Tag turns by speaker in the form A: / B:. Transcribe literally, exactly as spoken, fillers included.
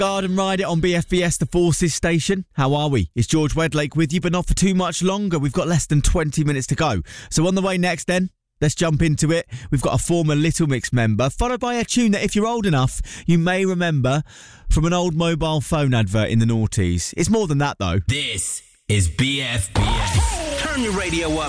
A: Guard and Ride It on B F B S, the Forces station. How are we? It's George Wedlake with you, but not for too much longer. We've got less than twenty minutes to go. So on the way next then, let's jump into it. We've got a former Little Mix member, followed by a tune that if you're old enough, you may remember from an old mobile phone advert in the noughties. It's more than that though.
B: This is B F B S. Turn your radio up.